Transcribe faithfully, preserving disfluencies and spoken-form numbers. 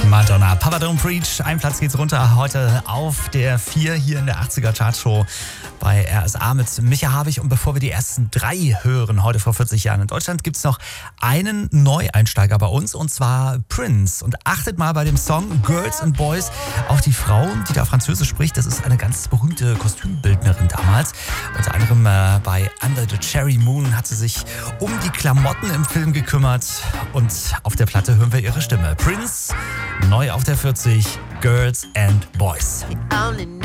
Madonna, Papa Don't Preach. Ein Platz geht's runter heute auf der vier hier in der achtziger Chartshow bei R S A mit Micha Habich. Und bevor wir die ersten drei hören, heute vor vierzig Jahren in Deutschland, gibt's noch einen Neueinsteiger bei uns, und zwar Prince. Und achtet mal bei dem Song Girls and Boys auf die Frau, die da Französisch spricht. Das ist eine ganz berühmte Kostümbildnerin damals. Unter anderem äh, bei Under the Cherry Moon hat sie sich um die Klamotten im Film gekümmert. Und auf der Platte hören wir ihre Stimme. Prince, neu auf der vierzig, Girls and Boys.